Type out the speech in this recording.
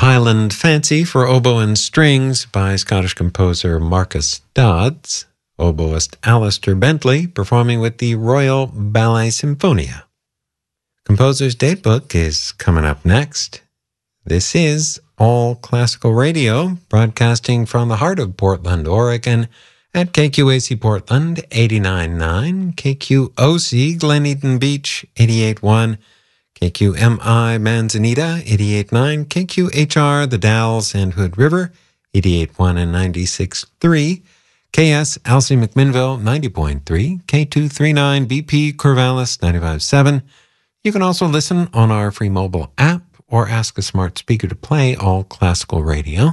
Highland Fancy for Oboe and Strings by Scottish composer Marcus Dodds. Oboist Alistair Bentley performing with the Royal Ballet Symphonia. Composer's Datebook is coming up next. This is All Classical Radio, broadcasting from the heart of Portland, Oregon, at KQAC Portland 89.9, KQOC Glen Eden Beach 88.1, KQMI Manzanita 88.9, KQHR The Dalles and Hood River 88.1 and 96.3, KS Elsie McMinnville 90.3, K239 BP Corvallis 95.7. You can also listen on our free mobile app or ask a smart speaker to play All Classical Radio.